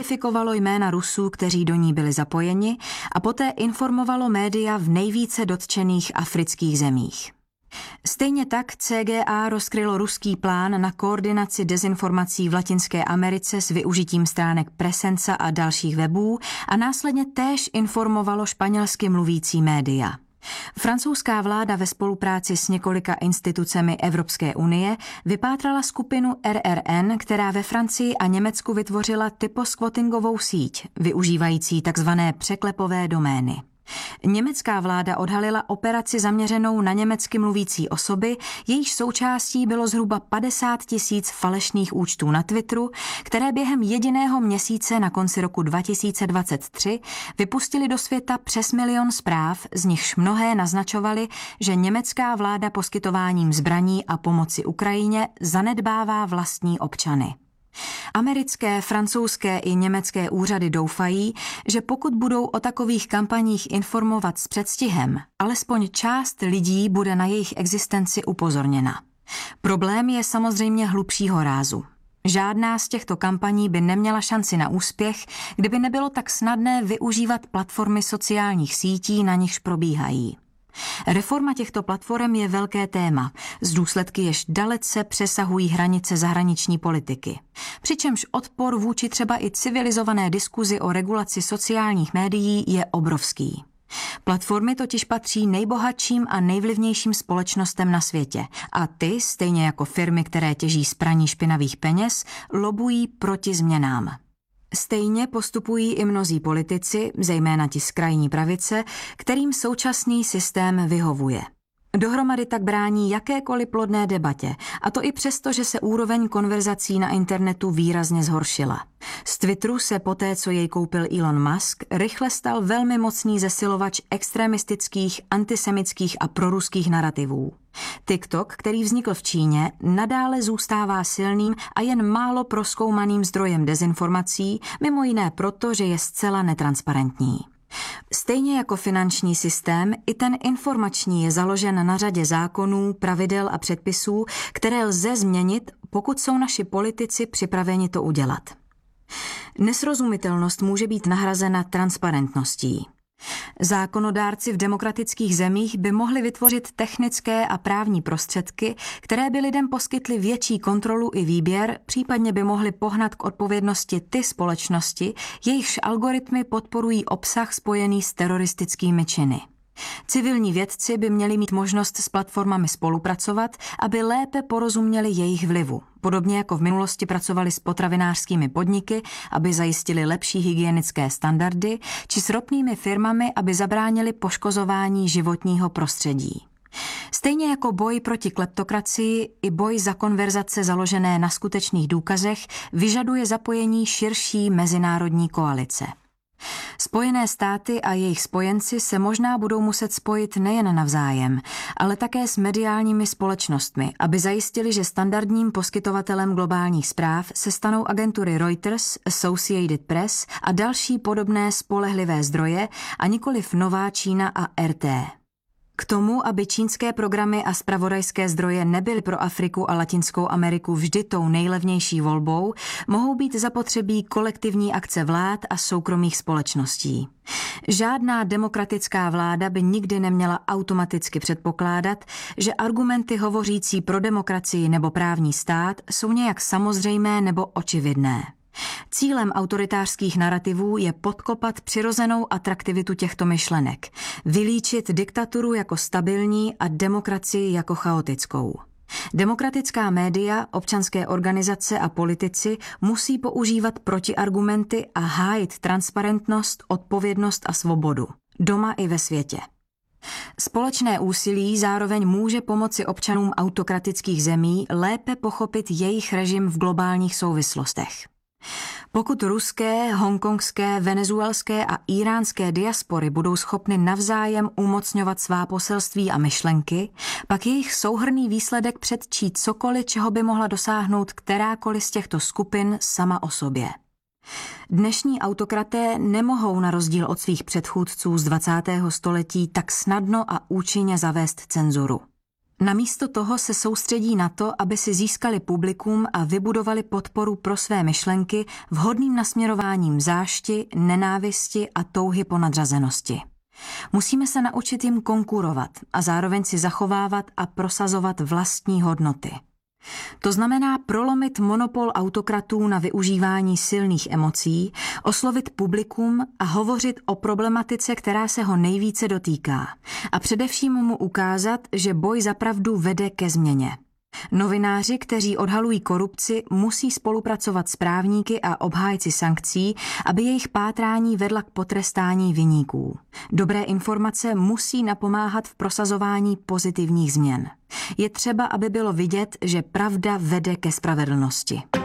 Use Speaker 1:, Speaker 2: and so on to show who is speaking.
Speaker 1: identifikovalo jména Rusů, kteří do ní byli zapojeni, a poté informovalo média v nejvíce dotčených afrických zemích. Stejně tak CGA rozkrylo ruský plán na koordinaci dezinformací v Latinské Americe s využitím stránek Presensa a dalších webů a následně též informovalo španělsky mluvící média. Francouzská vláda ve spolupráci s několika institucemi Evropské unie vypátrala skupinu RRN, která ve Francii a Německu vytvořila typosquattingovou síť, využívající takzvané překlepové domény. Německá vláda odhalila operaci zaměřenou na německy mluvící osoby, jejíž součástí bylo zhruba 50 000 falešných účtů na Twitteru, které během jediného měsíce na konci roku 2023 vypustili do světa přes 1 000 000 zpráv, z nichž mnohé naznačovaly, že německá vláda poskytováním zbraní a pomoci Ukrajině zanedbává vlastní občany. Americké, francouzské i německé úřady doufají, že pokud budou o takových kampaních informovat s předstihem, alespoň část lidí bude na jejich existenci upozorněna. Problém je samozřejmě hlubšího rázu. Žádná z těchto kampaní by neměla šanci na úspěch, kdyby nebylo tak snadné využívat platformy sociálních sítí, na nichž probíhají. Reforma těchto platform je velké téma, z důsledky jež dalece přesahují hranice zahraniční politiky. Přičemž odpor vůči třeba i civilizované diskuzi o regulaci sociálních médií je obrovský. Platformy totiž patří nejbohatším a nejvlivnějším společnostem na světě a ty, stejně jako firmy, které těží z praní špinavých peněz, lobují proti změnám. Stejně postupují i mnozí politici, zejména ti z krajní pravice, kterým současný systém vyhovuje. Dohromady tak brání jakékoliv plodné debatě, a to i přesto, že se úroveň konverzací na internetu výrazně zhoršila. Z Twitteru se poté, co jej koupil Elon Musk, rychle stal velmi mocný zesilovač extremistických, antisemických a proruských narativů. TikTok, který vznikl v Číně, nadále zůstává silným a jen málo prozkoumaným zdrojem dezinformací, mimo jiné proto, že je zcela netransparentní. Stejně jako finanční systém, i ten informační je založen na řadě zákonů, pravidel a předpisů, které lze změnit, pokud jsou naši politici připraveni to udělat. Nesrozumitelnost může být nahrazena transparentností. Zákonodárci v demokratických zemích by mohli vytvořit technické a právní prostředky, které by lidem poskytly větší kontrolu i výběr, případně by mohly pohnat k odpovědnosti ty společnosti, jejichž algoritmy podporují obsah spojený s teroristickými činy. Civilní vědci by měli mít možnost s platformami spolupracovat, aby lépe porozuměli jejich vlivu. Podobně jako v minulosti pracovali s potravinářskými podniky, aby zajistili lepší hygienické standardy, či s ropnými firmami, aby zabránili poškozování životního prostředí. Stejně jako boj proti kleptokracii, i boj za konverzace založené na skutečných důkazech vyžaduje zapojení širší mezinárodní koalice. Spojené státy a jejich spojenci se možná budou muset spojit nejen navzájem, ale také s mediálními společnostmi, aby zajistili, že standardním poskytovatelem globálních zpráv se stanou agentury Reuters, Associated Press a další podobné spolehlivé zdroje a nikoliv Nová Čína a RT. K tomu, aby čínské programy a zpravodajské zdroje nebyly pro Afriku a Latinskou Ameriku vždy tou nejlevnější volbou, mohou být zapotřebí kolektivní akce vlád a soukromých společností. Žádná demokratická vláda by nikdy neměla automaticky předpokládat, že argumenty hovořící pro demokracii nebo právní stát jsou nějak samozřejmé nebo očividné. Cílem autoritářských narativů je podkopat přirozenou atraktivitu těchto myšlenek, vylíčit diktaturu jako stabilní a demokracii jako chaotickou. Demokratická média, občanské organizace a politici musí používat protiargumenty a hájit transparentnost, odpovědnost a svobodu, doma i ve světě. Společné úsilí zároveň může pomoci občanům autokratických zemí lépe pochopit jejich režim v globálních souvislostech. Pokud ruské, hongkongské, venezuelské a íránské diaspory budou schopny navzájem umocňovat svá poselství a myšlenky, pak jejich souhrnný výsledek předčí cokoliv, čeho by mohla dosáhnout kterákoliv z těchto skupin sama o sobě. Dnešní autokraté nemohou na rozdíl od svých předchůdců z 20. století tak snadno a účinně zavést cenzuru. Namísto toho se soustředí na to, aby si získali publikum a vybudovali podporu pro své myšlenky vhodným nasměrováním zášti, nenávisti a touhy po nadřazenosti. Musíme se naučit jim konkurovat a zároveň si zachovávat a prosazovat vlastní hodnoty. To znamená prolomit monopol autokratů na využívání silných emocí, oslovit publikum a hovořit o problematice, která se ho nejvíce dotýká. A především mu ukázat, že boj za pravdu vede ke změně. Novináři, kteří odhalují korupci, musí spolupracovat s právníky a obhájci sankcí, aby jejich pátrání vedla k potrestání viníků. Dobré informace musí napomáhat v prosazování pozitivních změn. Je třeba, aby bylo vidět, že pravda vede ke spravedlnosti.